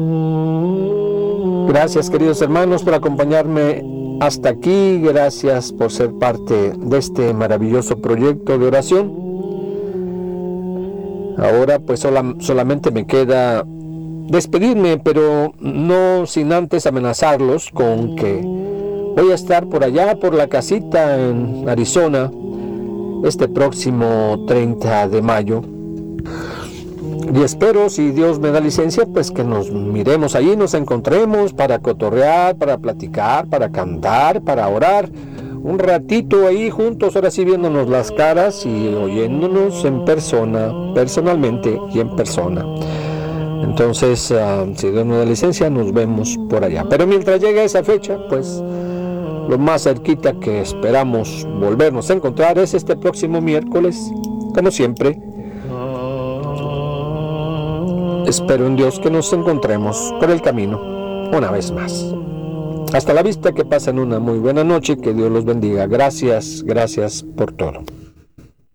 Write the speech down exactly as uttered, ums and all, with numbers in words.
Gracias, queridos hermanos, por acompañarme hasta aquí. Gracias por ser parte de este maravilloso proyecto de oración. Ahora pues sola, solamente me queda despedirme, pero no sin antes amenazarlos con que voy a estar por allá, por la casita en Arizona, este próximo treinta de mayo. Y espero, si Dios me da licencia, pues que nos miremos allí, nos encontremos para cotorrear, para platicar, para cantar, para orar. Un ratito ahí juntos, ahora sí viéndonos las caras y oyéndonos en persona, personalmente y en persona. Entonces, uh, si Dios me da licencia, nos vemos por allá. Pero mientras llegue esa fecha, pues lo más cerquita que esperamos volvernos a encontrar es este próximo miércoles, como siempre. Espero en Dios que nos encontremos por el camino una vez más. Hasta la vista, que pasen una muy buena noche, que Dios los bendiga. Gracias, gracias por todo.